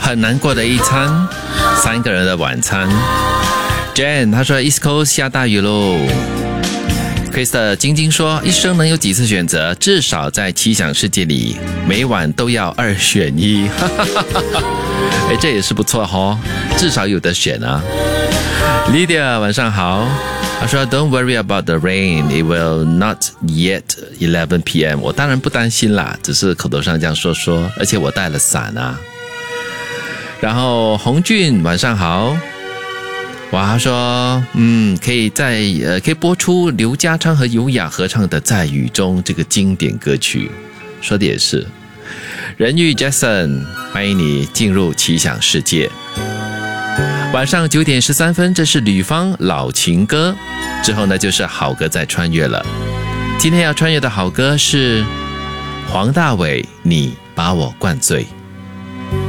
很难过的一餐，3个人的晚餐。Jen 他说 East Coast 下大雨咯。Krista 晶晶说一生能有几次选择，至少在奇想世界里每晚都要2选1。这也是不错哦，至少有得选啊。Lydia 晚上好，他说 Don't worry about the rain, it will not yet 11 p.m. 我当然不担心啦，只是口头上这样说说，而且我带了伞啊。然后洪俊晚上好，哇，他说可以播出刘家昌和尤雅合唱的《在雨中》这个经典歌曲，说的也是。人玉 Jason 欢迎你进入奇想世界。晚上9点13分，这是吕方老情歌，之后呢就是好歌在穿越了。今天要穿越的好歌是黄大炜，你把我灌醉。